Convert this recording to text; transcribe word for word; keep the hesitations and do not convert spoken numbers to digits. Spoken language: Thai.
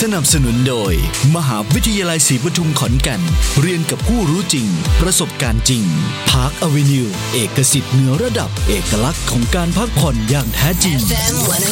สนับสนุนโดยมหาวิทยาลัยศรีปทุมขอนแก่นเรียนกับผู้รู้จริงประสบการณ์จริงพาร์คอเวนิวเอกสิทธิ์เหนือระดับเอกลักษณ์ของการพักผ่อนอย่างแท้จริง